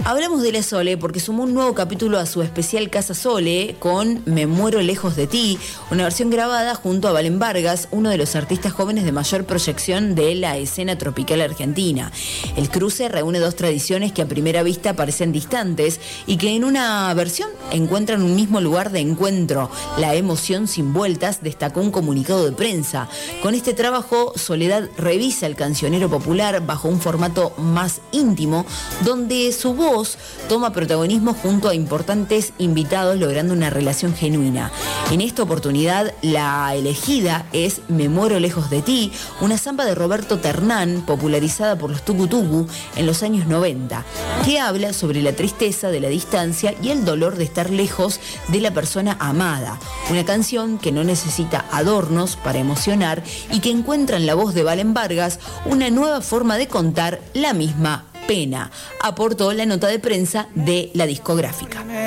Hablamos de la Sole porque sumó un nuevo capítulo a su especial Casa Sole con Me muero lejos de ti, una versión grabada junto a Valen Vargas, uno de los artistas jóvenes de mayor proyección de la escena tropical argentina. El cruce reúne dos tradiciones que a primera vista parecen distantes y que en una versión encuentran un mismo lugar de encuentro. La emoción sin vueltas, destacó un comunicado de prensa. Con este trabajo, Soledad revisa el cancionero popular bajo un formato más íntimo, donde su voz toma protagonismo junto a importantes invitados, logrando una relación genuina. En esta oportunidad, la elegida es Me muero lejos de ti, una samba de Roberto Ternán, popularizada por los Tucu Tucu en los años 90, que habla sobre la tristeza de la distancia y el dolor de estar lejos de la persona amada. Una canción que no necesita adornos para emocionar y que encuentra en la voz de Valen Vargas una nueva forma de contar la misma pena, aportó la nota de prensa de la discográfica.